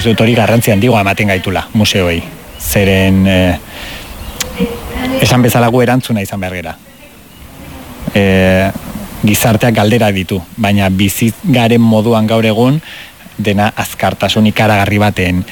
Dut hori garrantzi handigoa ematen gaitula museoei. Zeren esan bezala gu erantzuna izan behar gera. Gizarteak galdera ditu, baina bizigaren moduan gaur egun dena azkartasun ikaragarri baten,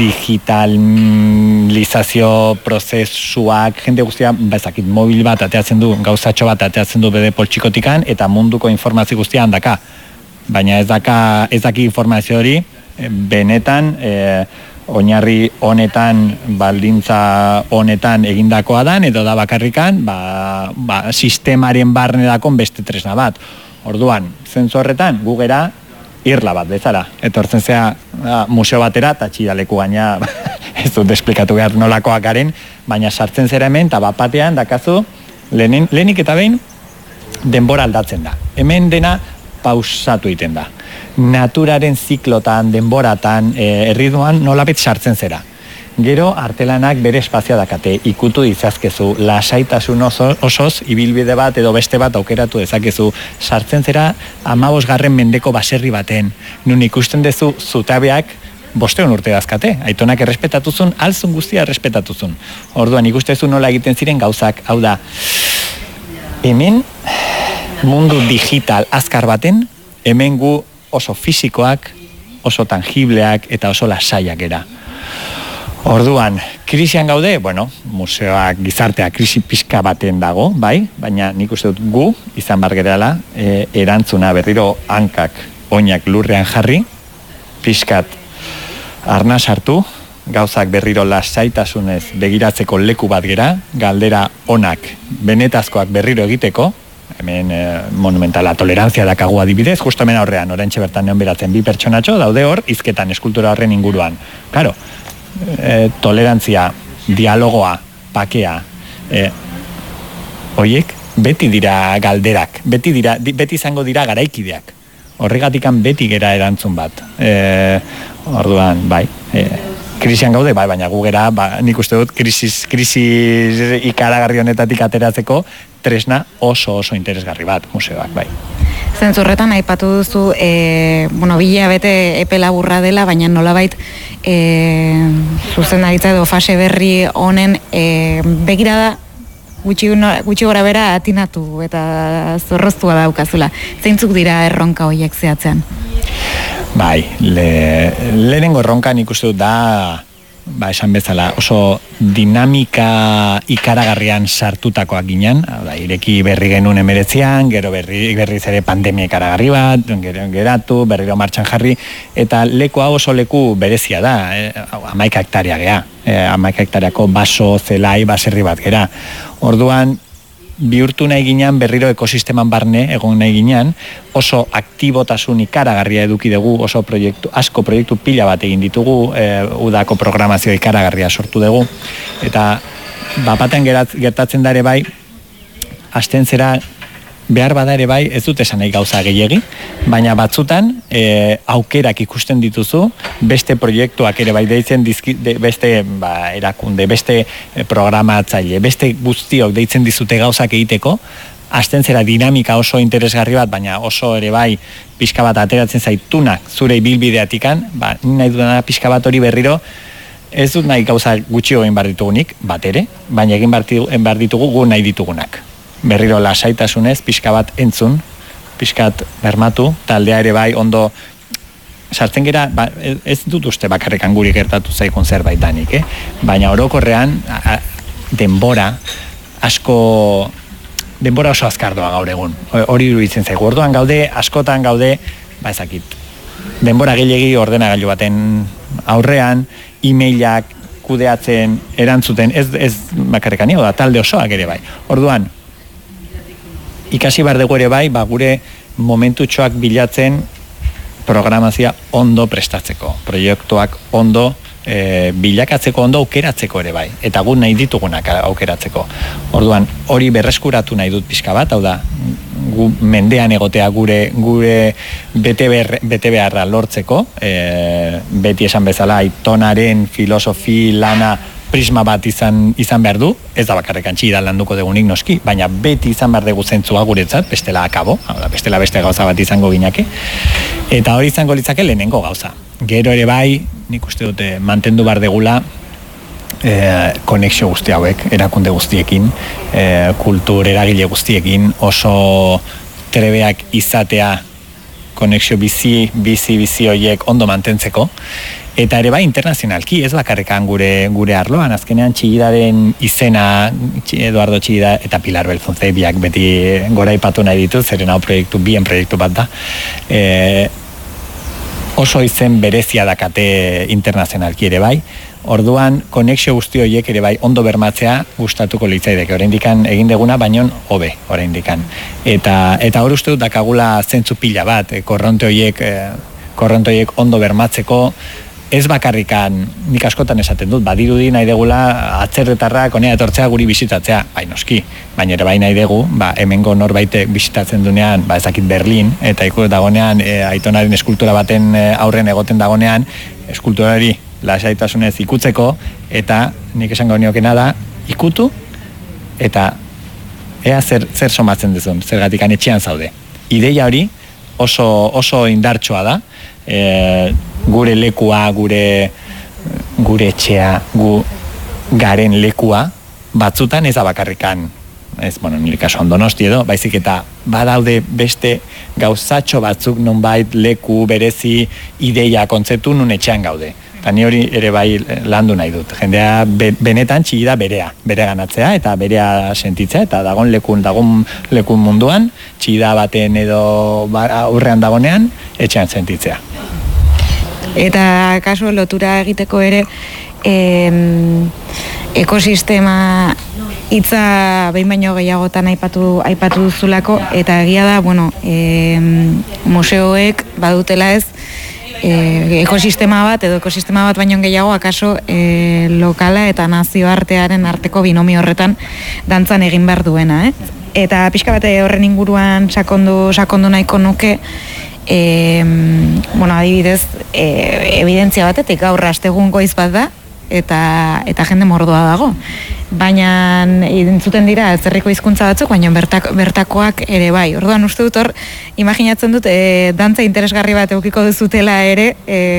digitalizazio prozesuak, jende guztia, ezakit, mobil bat ateatzen du, gauzatxo bat ateatzen du bede poltsikotikan, eta munduko informazio guztia handaka. Baina ez daki informazio hori, benetan, oinarri honetan, baldintza honetan egindakoa dan, edo da bakarrikan, sistemaren barne dakon beste tresna bat. Orduan, zentzu horretan, gu gera, irla bat bezala. Etortzen zea museo batera, eta txidaleku gaina, ez dut esplikatu behar nolakoak garen, baina sartzen zera hemen, eta batean dakazu, lehenik eta behin, denbora aldatzen da. Hemen dena pausatu egiten da. Naturaren ziklotan, denboratan, erritmoan nolabet sartzen zera. Gero artelanak bere espazioa dakate, ikutu izazkezu, lasaitasun osoz, ibilbide bat edo beste bat aukeratu dezakezu, sartzen zera 15. mendeko baserri baten, nun ikusten dezu zutabeak 500 urte dazkate, aitonak errespetatuzun, alzun guztia errespetatuzun. Orduan ikustezu nola egiten ziren gauzak, hau da, hemen mundu digital azkar baten, hemen gu oso fisikoak, oso tangibleak eta oso lasaiak era. Orduan, krisian gaude, bueno, museoak, gizartea krisi pixka baten dago, bai, baina nik uste dut gu, izan bar gerala, erantzuna berriro hankak, oinak lurrean jarri, pixkat arna sartu, gauzak berriro lasaitasunez begiratzeko leku bat gera, galdera onak, benetazkoak berriro egiteko, hemen monumentala tolerantzia dakagu adibidez, justo hemen aurrean, oraintxe bertan neon beratzen 2 pertsonatxo, daude hor, hizketan eskultura horren inguruan. Claro, tolerantzia, dialogoa, pakea, hoiek beti dira galderak, beti izango dira garaikideak. Horregatikan beti gera erantzun bat. Orduan, bai, krisian gaude, bai, baina gu gera, nik uste dut, krisi ikaragarri honetatik ateratzeko tresna oso interesgarri bat, museoak, bai. Zentzurretan aipatu duzu, bila bete epe laburra dela, baina nolabait zuzendaritza edo fase berri honen begirada gutxi gora bera atinatu eta zorroztua daukazula. Zeintzuk dira erronka horiek zehatzean? Bai, lehenengo erronka nik uste dut da, esan bezala, oso dinamika ikaragarrian sartutakoak ginen, ireki berri genuen 19, gero berriz ere pandemia ikaragarri bat, geratu, berriro martxan jarri, eta leku hau oso leku berezia da, 11 hektarea gea, 11 hektareako baso, zelai, baserri bat gera. Orduan, bihurtu nahi ginean, berriro ekosisteman barne egon nahi ginean, oso aktibotasun ikaragarria eduki dugu, oso asko proiektu pila bat egin ditugu, udako programazio ikaragarria sortu dugu, eta bapatean gertatzen da ere bai, hasten zera behar bada ere bai, ez dut esan nahi gauza gehiegi, baina batzutan aukerak ikusten dituzu, beste proiektuak ere bai deitzen beste erakunde, beste programatzaile, beste guztiok deitzen dizute gauzak egiteko, hasten zera dinamika oso interesgarri bat, baina oso ere bai pixka bat ateratzen zaitunak zure ibilbideatikan, nahi dudana pixka bat hori berriro, ez dut nahi gauza gutxi egin behar ditugunik, bat ere, baina egin behar ditugu gu nahi ditugunak. Berriro lasaitasunez, pixka bat entzun, pixkat bermatu, taldea ere bai ondo sartzen gera, ez dut uste bakarrekan guri gertatu zaikun zerbait danik, baina orokorrean denbora oso azkardoa gaur egun, hori iruditzen zaigu, orduan gaude, askotan gaude, ezakit, denbora gehiegi ordenagailu baten aurrean, e-mailak kudeatzen, erantzuten, ez bakarrekan, da talde osoak ere bai, orduan, ikasi behar dugu ere bai, gure momentutxoak bilatzen programazioa ondo prestatzeko, proiektuak ondo bilakatzeko, ondo aukeratzeko ere bai, eta gu nahi ditugunak aukeratzeko. Orduan, hori berreskuratu nahi dut pixka bat, hau da, gu mendean egotea gure bete beharra lortzeko, beti esan bezala, aitonaren filosofi lana prisma bat izan behar du, ez da bakarrekan txidan landuko dugunik noski, baina beti izan behar dugu zentzua guretzat, bestela akabo, bestela beste gauza bat izango ginake, eta hori izango litzake lehenengo gauza. gero ere bai, nik uste dute mantendu bar degula konexio guzti hauek, erakunde guztiekin, kultur eragile guztiekin, oso trebeak izatea konexio bizi horiek ondo mantentzeko, eta ere bai internazionalki, ez bakarrekan gure arloan, azkenean Txillidaren izena, Eduardo Txillida eta Pilar Belzunze biak beti gora ipatu nahi ditu, zeren hau bien proiektu bat da, oso izen berezia dakate internazionalki ere bai, orduan konexio guzti horiek ere bai ondo bermatzea gustatuko litzaideke, oraindikan egin deguna baino hobe oraindikan. Eta hor uste dut dakagula zentzu pila bat, korronte horiek ondo bermatzeko, ez bakarrikan, nik askotan esaten dut, badirudi nahi degula atzerretarrak honea etortzea guri bisitatzea, bai noski, baina ere bai nahi dugu, hemengo norbaitek bisitatzen dunean, ezakit Berlin, eta ikus dagonean Aitonaren eskultura baten aurren egoten dagonean, eskulturari lasaitasunez ikutzeko, eta nik esango niokena da, ikutu, eta ea zer somatzen duzun, zergatik etxean zaude. Ideia hori oso indartsua da, gure lekua, gure etxea, gu garen lekua, batzutan ez abakarrikan, nire kasuan Donosti edo, baizik eta badaude beste gauzatxo batzuk nonbait leku berezi ideia kontzeptu nun etxean gaude. Eta ni hori ere bai landu nahi dut. Jendea benetan Txillida bere ganatzea eta berea sentitzea, eta dagon lekun munduan, Txillida baten edo aurrean dagonean, etxean sentitzea. Eta kasu lotura egiteko ere ekosistema hitza behin baino gehiagotan aipatu duzulako, eta egia da, museoek badutela ez ekosistema bat baino gehiago akaso lokala eta nazioartearen arteko binomio horretan dantzan egin behar duena, Eta pixka bat horren inguruan sakondu nahiko nuke, adibidez, evidentzia batetik gaur astegun goiz bat da, eta jende mordoa dago. Baina entzuten dira zerriko hizkuntza batzuk, baina bertakoak ere bai. Orduan uste dut hor, imaginatzen dut, dantza interesgarri bat eukiko duzutela ere,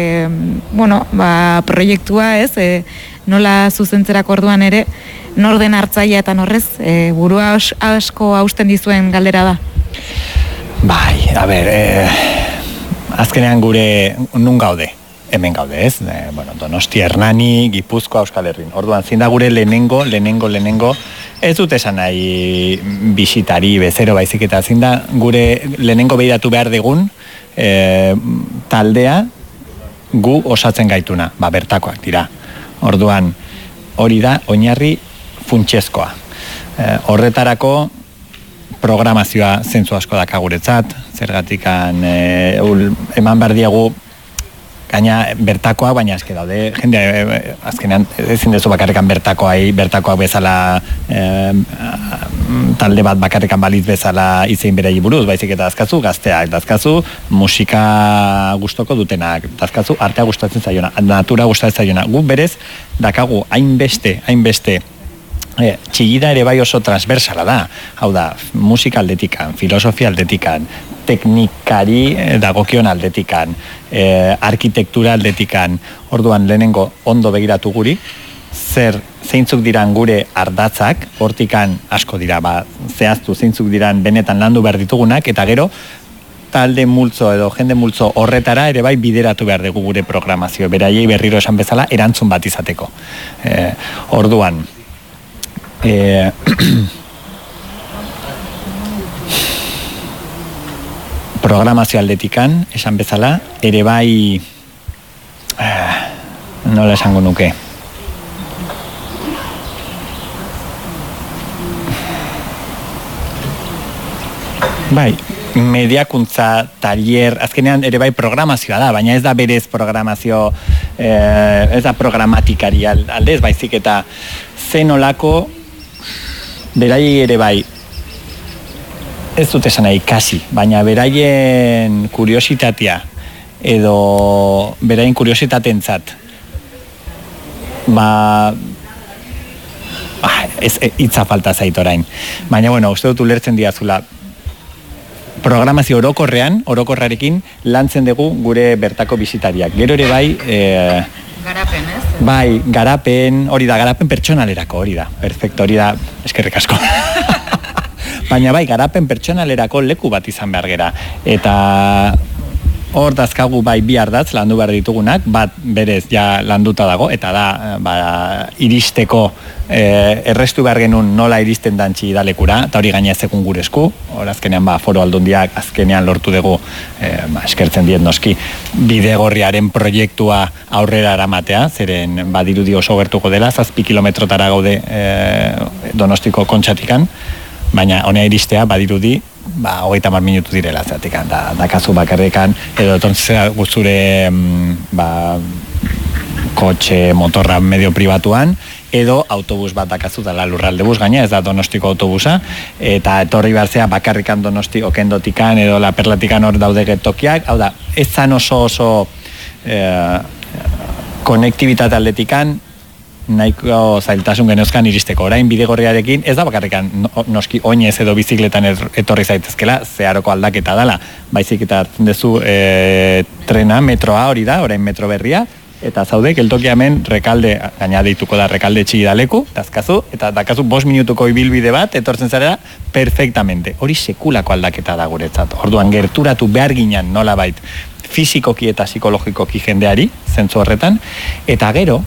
proiektua nola zuzentzerako orduan ere, norden hartzaia eta norrez, burua asko hausten dizuen galdera da. Bai, azkenean gure nun gaude, hemen gaude, ez? Donosti, Hernani, Gipuzkoa, Euskal Herrin. Orduan, zin da gure lehenengo, ez dut esan nahi bisitari, bezero, baizik eta zin da gure lehenengo behiratu behar digun taldea gu osatzen gaituna, bertakoak dira. Orduan, hori da oinarri funtsezkoa. Horretarako programazioa zentzu asko daka guretzat, zergatikan eman behar diegu gaina bertakoak, baina eske daude jende azkenean ezin dezu bakarrikan bertakoak bezala talde bat bakarrikan balitz bezala izein berei buruz, baizik eta dazkazu gazteak, dazkazu musika gustoko dutenak, dazkazu artea gustatzen zaiona, natura gustatzen zaiona. Guk berez dakagu hainbeste Txillida ere bai oso transversala da, hau da, musika aldetikan, filosofia aldetikan, teknikari dagokion aldetikan, arkitektura aldetikan, orduan lehenengo ondo begiratu guri, zeintzuk diran gure ardatzak, hortikan asko dira, zehaztu zeintzuk diran benetan landu behar ditugunak, eta gero, talde multzo edo jende multzo horretara ere bai bideratu behar dugu gure programazio, beraiei berriro esan bezala erantzun bat izateko. Orduan, programazio aldetikan, esan bezala, ere bai nola esango nuke. Bai, mediakuntza, talier, azkenean ere bai programazioa da, baina ez da berez programazio, ez da programatikari aldez, baizik eta zenolako beraiei ere bai, ez dut esan nahi kasi, baina beraien kuriositatea edo beraien kuriositatentzat hitza falta zait orain. Baina uste dut ulertzen diazula programazio orokorrarekin lantzen dugu gure bertako bisitariak. Gero ere bai... Garapen, ez? Bai, garapen, hori da, garapen pertsonalerako, hori da. Perfecto, hori da, eskerrik asko. Baina bai, garapen pertsonalerako leku bat izan behar gera. Eta hor dazkagu bai bi ardatz landu behar ditugunak, bat berez ja landuta dago, eta da iristeko errestu behar genuen nola iristen dantxi idalekura, eta hori gaina ezekun gure esku, hor azkenean Foro Aldundiak azkenean lortu dugu, eskertzen diet noski, bidegorriaren proiektua aurrera eramatea, zeren badirudi oso gertuko dela, 7 kilometrotara gaude Donostiko Kontxatikan, baina honea iristea badirudi 30 minutu direla zatikan, dakazu bakarrekan, edo etontzea guzture kotxe, motorra medio pribatuan, edo autobus bat dakazu dela lurralde bus gaina, ez da Donostiko autobusa, eta etorri behartzea bakarrikan Donosti Okendotikan, edo La Perlatikan hor daude tokiak, hau da, ez zan oso konektibitate aldetikan, nahiko zailtasun genezkan iristeko. Orain bidegorriarekin ez da bakarrikan noski oinez edo bizikletan etorri zaitezkela, zeharoko aldaketa dela, baizik eta hartzen duzu trena, metroa hori da, orain metro berria, eta zaude, geltokia hemen Rekalde, gaina deituko da Rekalde txigidaleku, dazkazu, eta dakazu 5 minutuko ibilbide bat, etortzen zarela, perfectamente. Hori sekulako aldaketa da guretzat. Orduan, gerturatu behar ginen nolabait fisikoki eta psikologikoki jendeari, zentzu horretan, eta gero,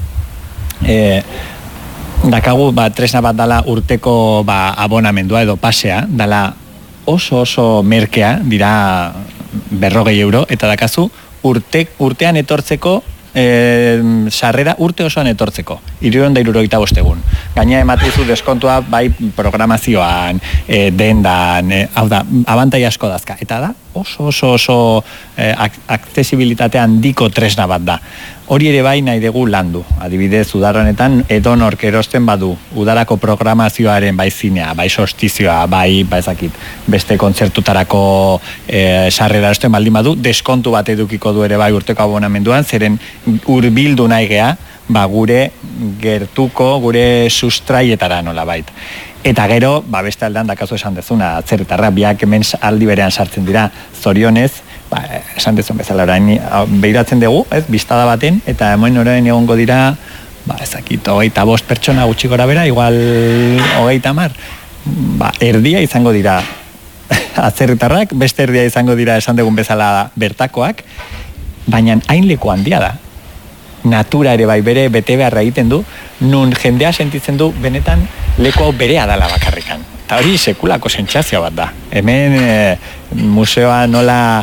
dakagu tresna bat dala urteko abonamendua edo pasea, dala oso merkea, dira 40 euro, eta dakazu urtean etortzeko sarrera urte osoan etortzeko, 375 egun. Gaina ematizu deskontua bai programazioan, dendan, hau da, abantai asko dazka. Eta da, oso aksesibilitate handiko tresna bat da. Hori ere bai nahi dugu landu. Adibidez, udaronetan edonork erosten badu udarako programazioaren bai zinea, bai solstizioa, bai ezakit, beste kontzertutarako sarrera erosten baldin badu, deskontu bat edukiko du ere bai urteko abonamenduan, zeren hurbildu nahi gea, gure gertuko, gure sustraietara nola bait. Eta gero, beste aldean dakazu esan dezuna, atzerritarra biak hemen aldi berean sartzen dira, zorionez, esan dezun bezala orain behiratzen dugu, bistada baten, eta hemen orain egongo dira, ezakit, 25 pertsona gutxi gora bera, igual 30, erdia izango dira atzerritarrak, beste erdia izango dira esan dugun bezala bertakoak, baina hain leku handia da. Natura ere bai bere bete beharra egiten du, nun jendea sentitzen du benetan leku hau berea dala bakarrikan. Eta hori sekulako sentsazio bat da. Hemen museoa nola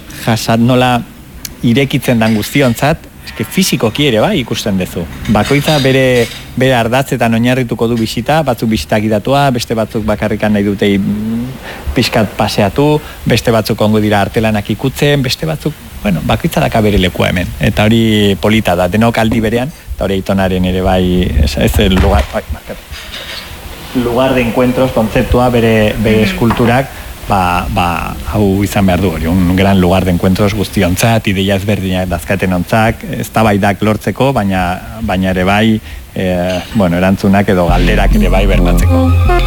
irekitzen dan guztiontzat, fisikoki ere bai ikusten duzu. Bakoitza bere ardatzetan oinarrituko du bisita, batzuk bisita gidatua, beste batzuk bakarrikan nahi dutei pixkat paseatu, beste batzuk ongo dira artelanak ikutzen, beste batzuk, bakoitza daka bere lekua hemen. Eta hori polita da, denok aldi berean, eta hori aitonaren ere bai, ez lugar de encuentros, kontzeptua bere eskulturak, hau izan behar du hori, un gran lugar de encuentros guztiontzat, ideia ezberdinak dazkaten ontzak, eztabaidak lortzeko, baina ere bai, erantzunak edo galderak ere bai bermatzeko.